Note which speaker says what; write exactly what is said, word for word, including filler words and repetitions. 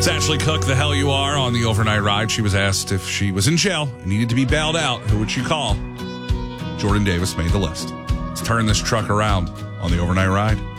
Speaker 1: It's Ashley Cook, the hell you are, on the overnight ride. She was asked if she was in jail and needed to be bailed out, who would she call? Jordan Davis made the list. Let's turn this truck around on the overnight ride.